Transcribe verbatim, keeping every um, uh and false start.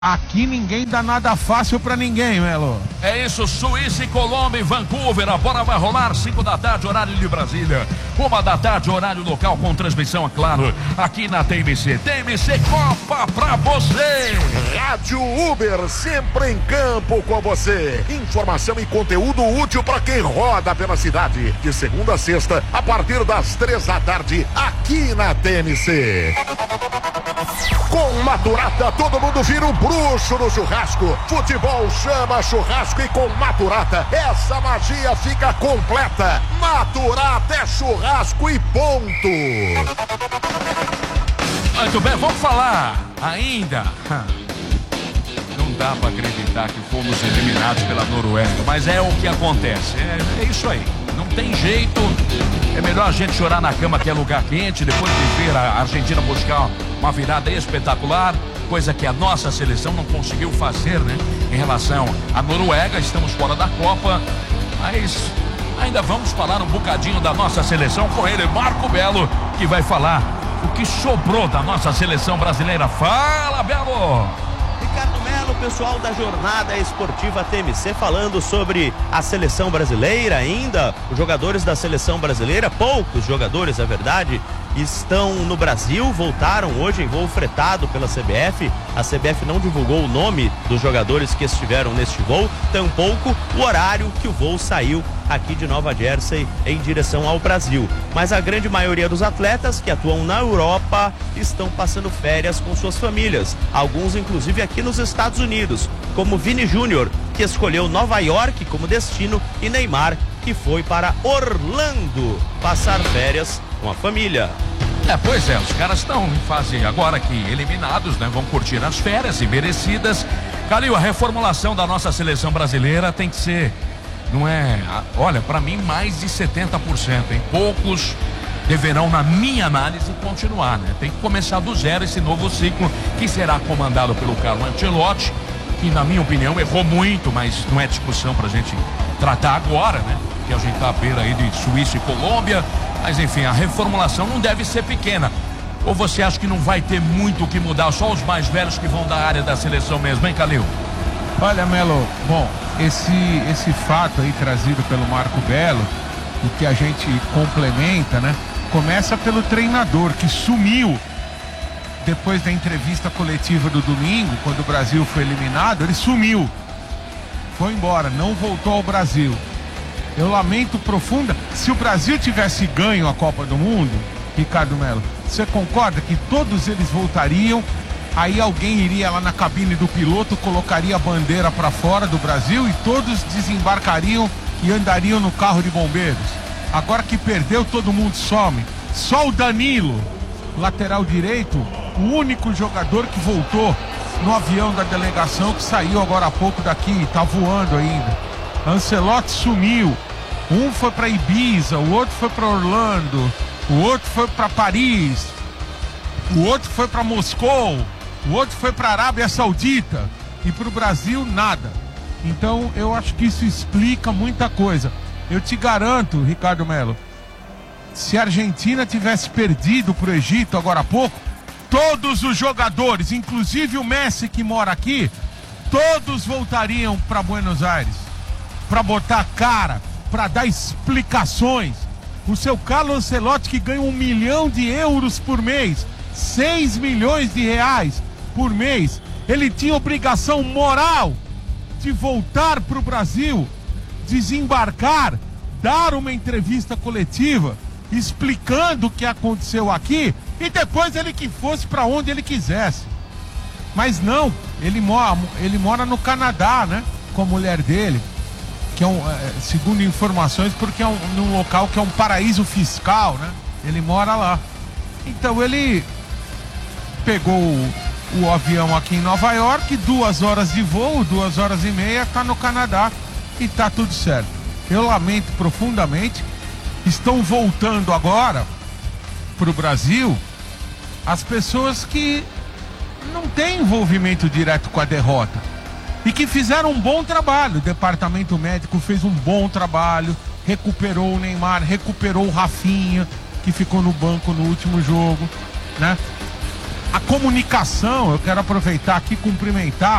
Aqui ninguém dá nada fácil pra ninguém, Melo. É isso, Suíça e Colômbia em Vancouver. A bola vai rolar, cinco da tarde, horário de Brasília. Uma da tarde, horário local, com transmissão, é claro, aqui na T M C. T M C Copa pra você. Rádio Uber, sempre em campo com você. Informação e conteúdo útil pra quem roda pela cidade. De segunda a sexta, a partir das três da tarde, aqui na T M C. Com Maturata, todo mundo vira um bruxo no churrasco. Futebol chama churrasco e com Maturata, essa magia fica completa. Maturata é churrasco e ponto. Muito bem, vamos falar ainda. Não dá pra acreditar que fomos eliminados pela Noruega, mas é o que acontece. É, é isso aí, não tem jeito. É melhor a gente chorar na cama que é lugar quente, depois de ver a Argentina buscar uma virada espetacular, coisa que a nossa seleção não conseguiu fazer, né? Em relação à Noruega, estamos fora da Copa, mas ainda vamos falar um bocadinho da nossa seleção com ele, Marco Belo, que vai falar o que sobrou da nossa seleção brasileira. Fala, Belo! Ricardo Melo, pessoal da Jornada Esportiva T M C, falando sobre a seleção brasileira ainda. Os jogadores da seleção brasileira, poucos jogadores, é verdade, estão no Brasil, voltaram hoje em voo fretado pela C B F. A C B F não divulgou o nome dos jogadores que estiveram neste voo, tampouco o horário que o voo saiu aqui de Nova Jersey em direção ao Brasil. Mas a grande maioria dos atletas que atuam na Europa estão passando férias com suas famílias, alguns inclusive aqui nos Estados Unidos, como Vini Júnior, que escolheu Nova York como destino, e Neymar, que foi para Orlando passar férias com a família. É, pois é, os caras estão em fase agora aqui eliminados, né? Vão curtir as férias e merecidas. Calil, a reformulação da nossa seleção brasileira tem que ser, não é, olha, para mim mais de setenta por cento, hein? Poucos deverão, na minha análise, continuar, né? Tem que começar do zero esse novo ciclo, que será comandado pelo Carlo Ancelotti, que na minha opinião errou muito, mas não é discussão pra gente tratar agora, né? Que a gente tá à beira aí de Suíça e Colômbia, mas enfim, a reformulação não deve ser pequena. Ou você acha que não vai ter muito o que mudar, só os mais velhos que vão da área da seleção mesmo, hein, Calil? Olha, Melo, bom, esse, esse fato aí trazido pelo Marco Belo, e que a gente complementa, né? Começa pelo treinador, que sumiu depois da entrevista coletiva do domingo, quando o Brasil foi eliminado. Ele sumiu, foi embora, não voltou ao Brasil. Eu lamento profunda. Se o Brasil tivesse ganho a Copa do Mundo, Ricardo Melo, você concorda que todos eles voltariam? Aí alguém iria lá na cabine do piloto, colocaria a bandeira para fora do Brasil e todos desembarcariam e andariam no carro de bombeiros. Agora que perdeu, todo mundo some. Só o Danilo, lateral direito, o único jogador que voltou no avião da delegação, que saiu agora há pouco daqui, tá voando ainda. Ancelotti sumiu. Um foi para Ibiza, o outro foi para Orlando, o outro foi para Paris, o outro foi para Moscou, o outro foi para Arábia Saudita, e para o Brasil nada. Então eu acho que isso explica muita coisa. Eu te garanto, Ricardo Melo, se a Argentina tivesse perdido para o Egito agora há pouco, todos os jogadores, inclusive o Messi que mora aqui, todos voltariam para Buenos Aires para botar a cara, para dar explicações. O seu Carlo Ancelotti, que ganha um milhão de euros por mês, seis milhões de reais por mês, ele tinha obrigação moral de voltar para o Brasil, desembarcar, dar uma entrevista coletiva explicando o que aconteceu aqui, e depois ele que fosse para onde ele quisesse. Mas não, ele mora, ele mora no Canadá, né, com a mulher dele, que é um, segundo informações, porque é um, num local que é um paraíso fiscal, né? Ele mora lá. Então ele pegou o, o avião aqui em Nova York, duas horas de voo, duas horas e meia, tá no Canadá e tá tudo certo. Eu lamento profundamente. Estão voltando agora pro Brasil as pessoas que não têm envolvimento direto com a derrota e que fizeram um bom trabalho. O departamento médico fez um bom trabalho, recuperou o Neymar, recuperou o Rafinha, que ficou no banco no último jogo, né? a comunicação, eu quero aproveitar aqui e cumprimentar